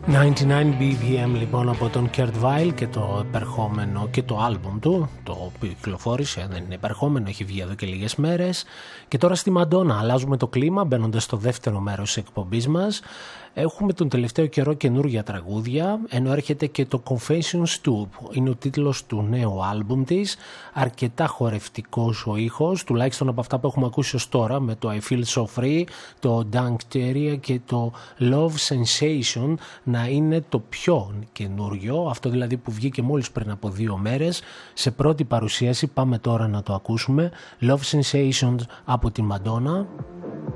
99 BPM λοιπόν από τον Kurt Weill και το επερχόμενο και το άλμπουμ του, το οποίο κυκλοφόρησε, δεν είναι επερχόμενο, έχει βγει εδώ και λίγες μέρες. Και τώρα στη Μαντόνα αλλάζουμε το κλίμα μπαίνοντας στο δεύτερο μέρος της εκπομπής μας. Έχουμε τον τελευταίο καιρό καινούργια τραγούδια, ενώ έρχεται και το Confessions 2, που είναι ο τίτλος του νέου άλμπουμ της, αρκετά χορευτικός ο ήχος, τουλάχιστον από αυτά που έχουμε ακούσει ως τώρα, με το I Feel So Free, το Dunk Area και το Love Sensation να είναι το πιο καινούριο, αυτό δηλαδή που βγήκε μόλις πριν από 2 μέρες, σε πρώτη παρουσίαση. Πάμε τώρα να το ακούσουμε, Love Sensations από τη Madonna.